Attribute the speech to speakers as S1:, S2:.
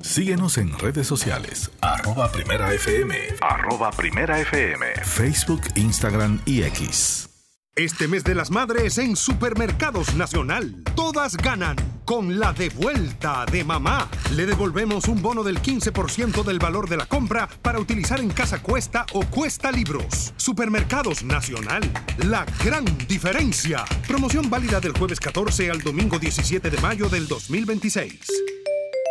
S1: Síguenos en redes sociales, @primerafm, Facebook, Instagram y X.
S2: Este mes de las madres en Supermercados Nacional, todas ganan con la devuelta de mamá. Le devolvemos un bono del 15% del valor de la compra para utilizar en Casa Cuesta o Cuesta Libros. Supermercados Nacional, la gran diferencia. Promoción válida del jueves 14 al domingo 17 de mayo del 2026.